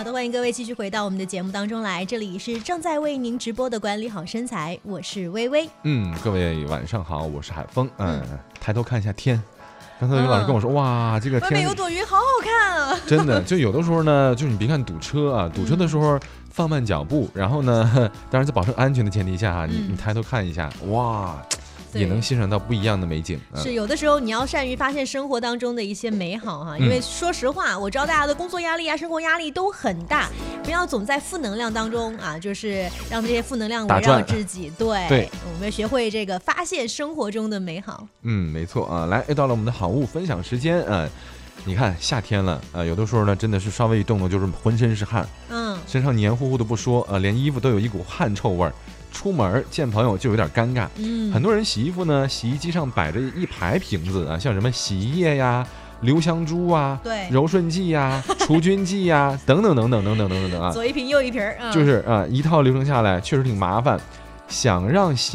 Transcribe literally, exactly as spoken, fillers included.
好的，欢迎各位继续回到我们的节目当中来，这里是正在为您直播的管理好身材，我是微微。 嗯，各位晚上好，我是海峰。嗯，嗯抬头看一下天，刚才有老师跟我说，嗯、哇，这个天外面有朵云，好好看啊！ 真的，就有的时候呢，就是你别看堵车啊，堵车的时候放慢脚步，然后呢，当然在保证安全的前提下，你你抬头看一下，哇。也能欣赏到不一样的美景、 嗯、是有的时候你要善于发现生活当中的一些美好哈，因为说实话、嗯、我知道大家的工作压力啊生活压力都很大，不要总在负能量当中啊，就是让这些负能量围绕自己。对对，我们学会这个发现生活中的美好。 嗯，没错啊。来，又到了我们的好物分享时间啊。你看夏天了啊，有的时候呢真的是稍微一动动就是浑身是汗，嗯，身上黏糊糊的不说啊，连衣服都有一股汗臭味儿。出门见朋友就有点尴尬，嗯，很多人洗衣服呢，洗衣机上摆着一排瓶子啊，像什么洗衣液呀、留香珠啊、 对、 柔顺剂呀、除菌剂呀，等等等等等等等等啊， 左一瓶右一瓶，嗯、 就是啊，一套流程下来确实挺麻烦，想让洗